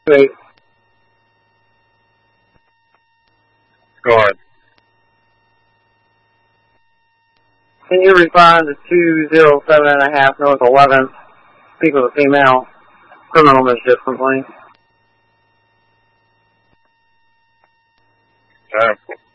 Wait. Go ahead. Can you respond to 207.5 North 11th? Speak with a female. Criminal mischief complaint. Okay.